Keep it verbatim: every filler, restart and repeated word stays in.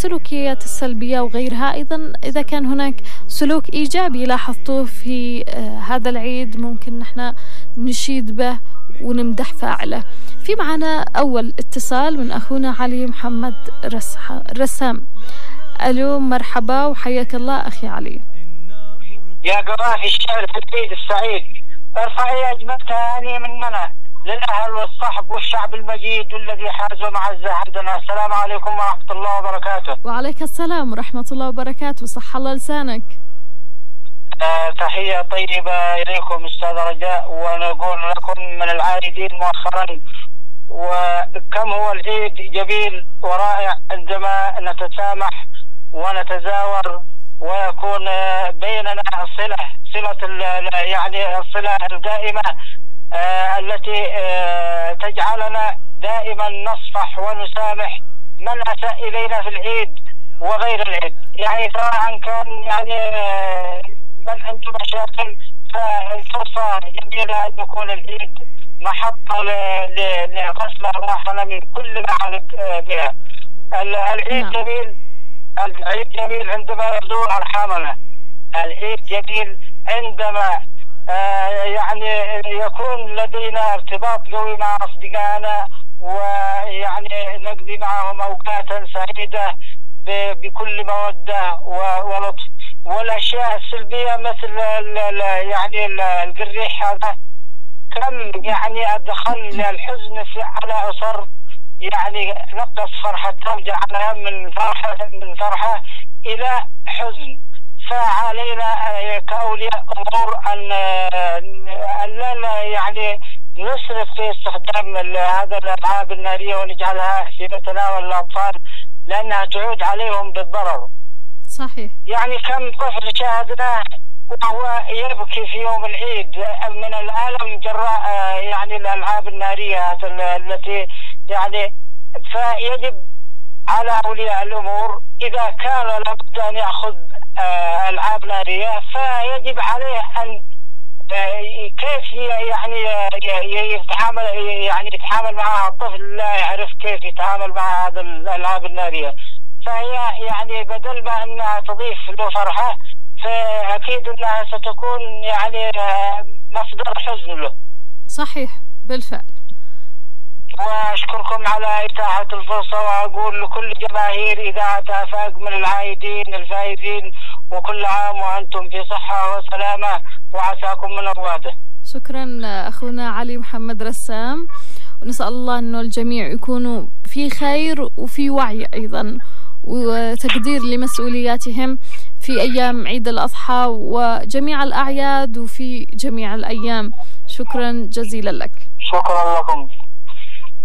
السلوكيات السلبية وغيرها. أيضا إذا كان هناك سلوك إيجابي لاحظتوه في هذا العيد ممكن نحن نشيد به ونمدح فاعله. في معنا أول اتصال من أخونا علي محمد رسام. ألو، مرحبا وحياك الله أخي علي. يا قرافي الشعر في العيد السعيد، ارفعي أجمل تهاني من منى للأهل والصحب والشعب المجيد والذي حاز ومعز عندنا. السلام عليكم ورحمة الله وبركاته. وعليك السلام ورحمة الله وبركاته، صح الله لسانك. آه تحية طيبة إليكم أستاذ رجاء، ونقول لكم من العائدين مؤخرا، وكم هو العيد جميل ورائع عندما نتسامح ونتزاور ويكون بيننا صلة صلة يعني الصلة الدائمة آه التي آه تجعلنا دائما نصفح ونسامح من أساء إلينا في العيد وغير العيد، يعني سواء كان يعني آه من عنده مشاكل، فالفرصة جميلة أن يكون العيد محطة لغسل أرواحنا من كل ما علق بها. العيد جميل، العيد جميل عندما نزور أرحامنا، العيد جميل عندما آه يعني يكون لدينا ارتباط قوي مع أصدقائنا، ويعني نقضي معهم أوقاتا سعيدة بكل مودة ولطف. والأشياء السلبية مثل يعني القريح هذا كم يعني أدخل الحزن على أسر، يعني نقص فرحتهم، جعلها من فرحة من فرحة إلى حزن. فعلينا كأولياء أمور أن أن يعني نسرف في استخدام هذا الألعاب النارية ونجعلها في متناول الأطفال، لأنها تعود عليهم بالضرر. صحيح. يعني كم طفل شاهدناه وهو يبكي في يوم العيد من الألم جراء يعني الألعاب النارية التي يعني. فيجب على أولياء الأمور إذا كان لابد أن يأخذ ألعاب نارية فيجب عليه أن كيف يعني يتعامل يعني يتعامل معها. الطفل لا يعرف كيف يتعامل مع هذا الألعاب النارية، فهي يعني بدل ما أنها تضيف له فرحة فأكيد أنها ستكون يعني مصدر حزن له. صحيح بالفعل. وأشكركم على إتاحة الفرصة، وأقول لكل جماهير إذاعة آفاق من العائدين الفائزين وكل عام وأنتم في صحة وسلامة وعساكم من الوادة. شكرا أخونا علي محمد رسام، ونسأل الله أنه الجميع يكونوا في خير وفي وعي أيضا وتقدير لمسؤولياتهم في أيام عيد الأضحى وجميع الأعياد وفي جميع الأيام. شكرا جزيلا لك. شكرا لكم.